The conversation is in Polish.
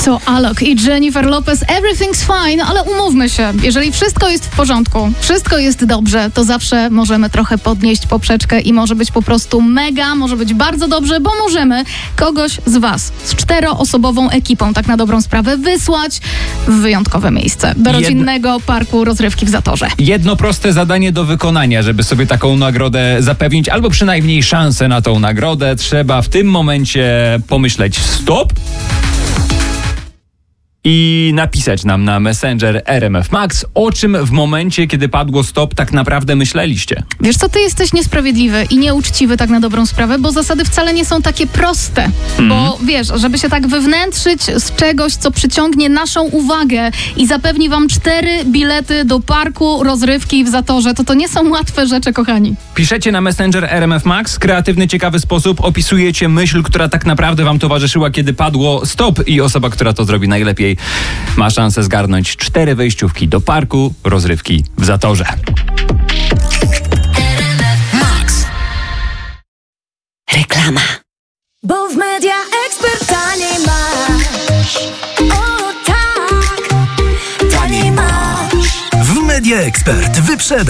To Alok i Jennifer Lopez, Everything's Fine, ale umówmy się, jeżeli wszystko jest w porządku, wszystko jest dobrze, to zawsze możemy trochę podnieść poprzeczkę i może być po prostu mega, może być bardzo dobrze, bo możemy kogoś z was z 4-osobową ekipą, tak na dobrą sprawę, wysłać w wyjątkowe miejsce, do rodzinnego parku rozrywki w Zatorze. Jedno proste zadanie do wykonania, żeby sobie taką nagrodę zapewnić, albo przynajmniej szansę na tą nagrodę. Trzeba w tym momencie pomyśleć stop i napisać nam na Messenger RMF Max, o czym w momencie, kiedy padło stop, tak naprawdę myśleliście. Wiesz co, ty jesteś niesprawiedliwy i nieuczciwy tak na dobrą sprawę, bo zasady wcale nie są takie proste. Bo wiesz, żeby się tak wywnętrzyć z czegoś, co przyciągnie naszą uwagę i zapewni wam 4 bilety do parku rozrywki w Zatorze, to nie są łatwe rzeczy, kochani. Piszecie na Messenger RMF Max, kreatywny, ciekawy sposób, opisujecie myśl, która tak naprawdę wam towarzyszyła, kiedy padło stop, i osoba, która to zrobi najlepiej, ma szansę zgarnąć 4 wejściówki do parku rozrywki w Zatorze. Max. Reklama. Bo w Media Expert taniej masz. O tak, taniej masz. W Media Expert wyprzeda.